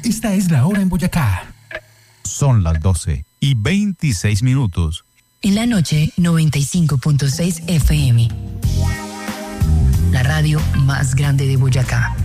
Esta es la hora en Boyacá. Son las 12:26. En la noche, 95.6 FM. La radio más grande de Boyacá.